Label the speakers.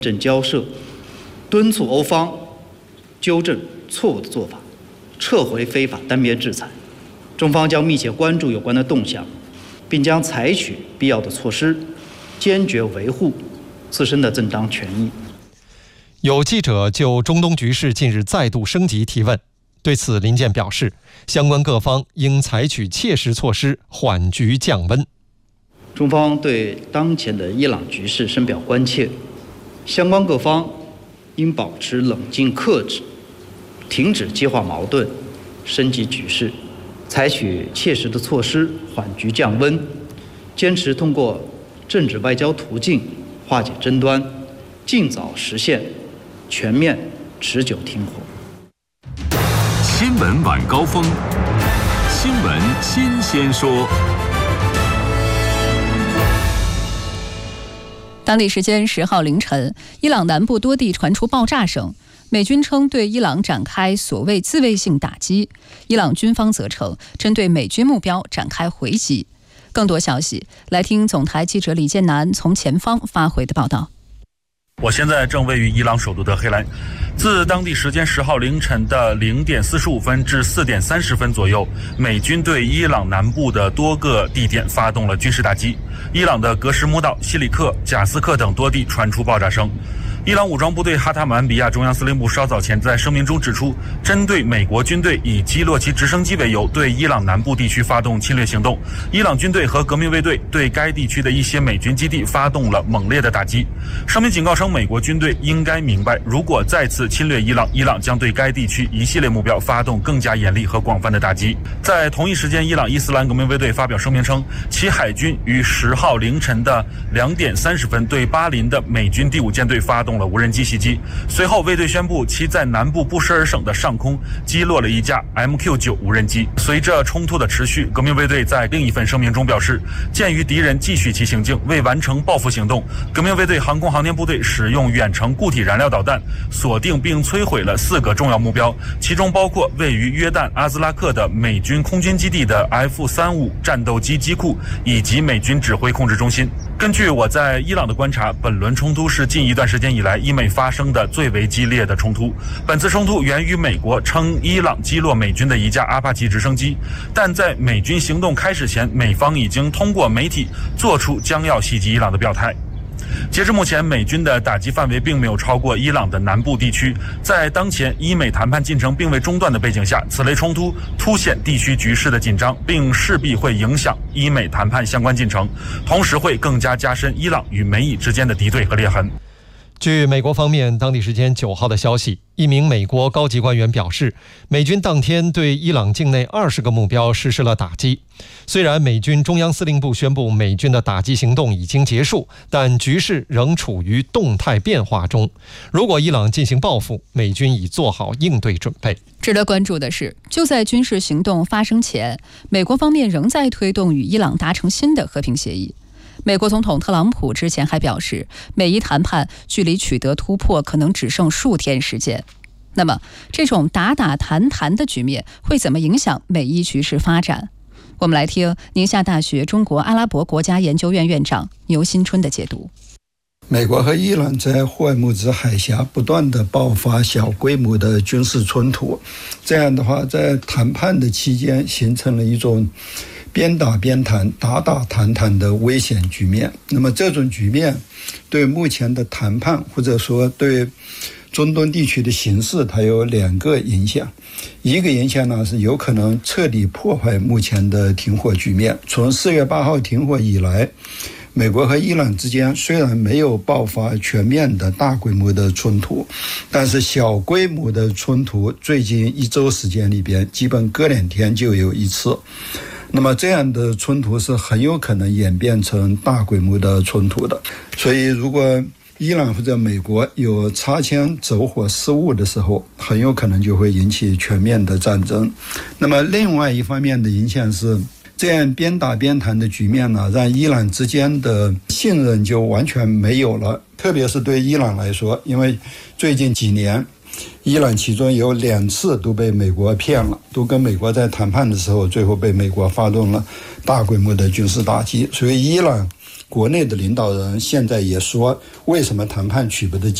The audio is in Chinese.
Speaker 1: 正交涉，敦促欧方纠正错误的做法，撤回非法单边制裁。中方将密切关注有关的动向，并将采取必要的措施，坚决维护自身的正当权益。
Speaker 2: 有记者就中东局势近日再度升级提问，对此林健表示，相关各方应采取切实措施，缓局降温。
Speaker 1: 中方对当前的伊朗局势深表关切，相关各方应保持冷静克制，停止激化矛盾，升级局势，采取切实的措施缓局降温，坚持通过政治外交途径化解争端，尽早实现全面持久停火。
Speaker 3: 新闻晚高峰，新闻新鲜说。
Speaker 4: 当地时间10号凌晨，伊朗南部多地传出爆炸声，美军称对伊朗展开所谓自卫性打击，伊朗军方则称针对美军目标展开回击。更多消息，来听总台记者李建南从前方发回的报道。
Speaker 5: 我现在正位于伊朗首都德黑兰。自当地时间10号凌晨的0点45分至4点30分左右，美军对伊朗南部的多个地点发动了军事打击。伊朗的格什木岛、西里克、贾斯克等多地传出爆炸声。伊朗武装部队哈塔姆安比亚中央司令部稍早前在声明中指出，针对美国军队以击落其直升机为由，对伊朗南部地区发动侵略行动。伊朗军队和革命卫队对该地区的一些美军基地发动了猛烈的打击。声明警告称，美国军队应该明白，如果再次侵略伊朗，伊朗将对该地区一系列目标发动更加严厉和广泛的打击。在同一时间，伊朗伊斯兰革命卫队发表声明称，其海军于10号凌晨的2点30分对巴林的美军第5舰队发动了无人机袭击。随后，卫队宣布其在南部布什尔省的上空击落了一架 MQ-9 无人机。随着冲突的持续，革命卫队在另一份声明中表示，鉴于敌人继续其行径，为完成报复行动，革命卫队航空航天部队使用远程固体燃料导弹锁定并摧毁了4个重要目标，其中包括位于约旦阿兹拉克的美军空军基地的 F-35战斗机机库以及美军指挥控制中心。根据我在伊朗的观察，本轮冲突是近一段时间以来伊美发生的最为激烈的冲突。本次冲突源于美国称伊朗击落美军的一架阿帕奇直升机，但在美军行动开始前，美方已经通过媒体做出将要袭击伊朗的表态。截至目前，美军的打击范围并没有超过伊朗的南部地区。在当前伊美谈判进程并未中断的背景下，此类冲突凸显地区局势的紧张，并势必会影响伊美谈判相关进程，同时会更加加深伊朗与美以之间的敌对和裂痕。
Speaker 2: 据美国方面当地时间9号的消息，一名美国高级官员表示，美军当天对伊朗境内20个目标实施了打击。虽然美军中央司令部宣布美军的打击行动已经结束，但局势仍处于动态变化中。如果伊朗进行报复，美军已做好应对准备。
Speaker 4: 值得关注的是，就在军事行动发生前，美国方面仍在推动与伊朗达成新的和平协议。美国总统特朗普之前还表示，美伊谈判距离取得突破可能只剩数天时间。那么，这种打打谈谈的局面会怎么影响美伊局势发展？我们来听宁夏大学中国阿拉伯国家研究院院长牛新春的解读。
Speaker 6: 美国和伊朗在霍尔木兹海峡不断的爆发小规模的军事冲突，这样的话，在谈判的期间形成了一种边打边谈、打打谈谈的危险局面。那么这种局面对目前的谈判，或者说对中东地区的形势，它有2个影响。一个影响呢，是有可能彻底破坏目前的停火局面。从4月8号停火以来，美国和伊朗之间虽然没有爆发全面的大规模的冲突，但是小规模的冲突最近1周时间里边，基本隔2天就有1次。那么这样的冲突是很有可能演变成大规模的冲突的。所以如果伊朗或者美国有擦枪走火失误的时候，很有可能就会引起全面的战争。那么另外一方面的影响是，这样边打边谈的局面呢，让伊朗之间的信任就完全没有了。特别是对伊朗来说，因为最近几年伊朗其中有2次都被美国骗了，都跟美国在谈判的时候，最后被美国发动了大规模的军事打击。所以伊朗国内的领导人现在也说，为什么谈判取不得